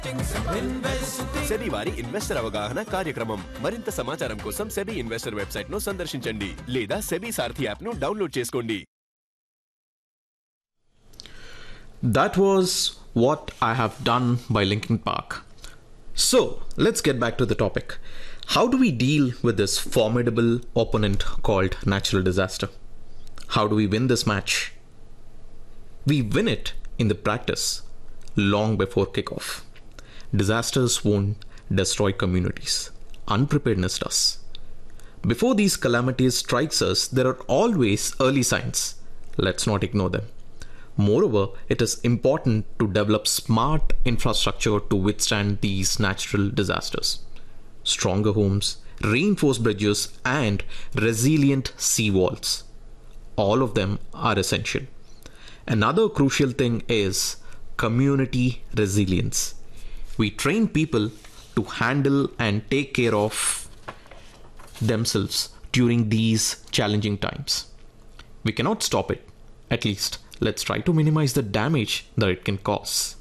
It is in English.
SEBI వారి investor అవగాహన కార్యక్రమం. మరింత సమాచారం కోసం సెబీ ఇన్వెస్టర్ వెబ్సైట్ ను సందర్శించండి లేదా సెబీ సారథి యాప్ ను డౌన్లోడ్ చేసుకోండి. That was What I Have Done by Linkin Park. So, let's get back to the topic. How do we deal with this formidable opponent called natural disaster? How do we win this match? We win it in the practice, long before kickoff. Disasters won't destroy communities. Unpreparedness does. Before these calamities strikes us, there are always early signs. Let's not ignore them. Moreover, it is important to develop smart infrastructure to withstand these natural disasters. Stronger homes, reinforced bridges, and resilient sea walls. All of them are essential. Another crucial thing is community resilience. We train people to handle and take care of themselves during these challenging times. We cannot stop it. At least, let's try to minimize the damage that it can cause.